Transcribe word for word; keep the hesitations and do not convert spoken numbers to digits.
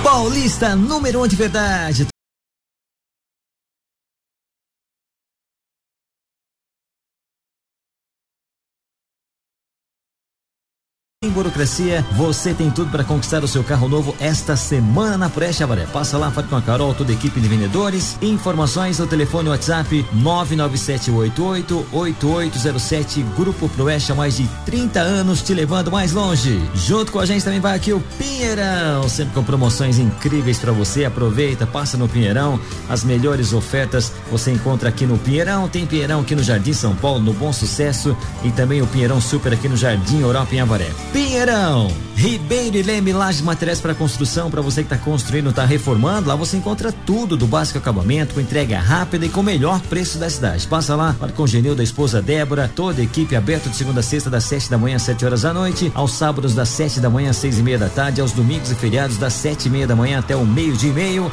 Paulista, número um de verdade. Em burocracia, você tem tudo para conquistar o seu carro novo esta semana na Proeste Avaré. Passa lá, fale com a Carol, toda a equipe de vendedores. Informações no telefone WhatsApp nove nove sete oito oito oito oito zero sete. Grupo Proeste há mais de trinta anos, te levando mais longe. Junto com a gente também vai aqui o Pinheirão, sempre com promoções incríveis para você. Aproveita, passa no Pinheirão. As melhores ofertas você encontra aqui no Pinheirão. Tem Pinheirão aqui no Jardim São Paulo, no Bom Sucesso, e também o Pinheirão Super aqui no Jardim Europa em Avaré. Pinheirão, Ribeiro e Leme, lajes, materiais para construção, para você que está construindo, está reformando, lá você encontra tudo do básico acabamento, com entrega rápida e com o melhor preço da cidade. Passa lá, fala com o Genil, da esposa Débora, toda a equipe aberta de segunda a sexta, das sete da manhã às sete horas da noite, aos sábados das sete da manhã às seis e meia da tarde, aos domingos e feriados das sete e meia da manhã até o meio-dia e meio.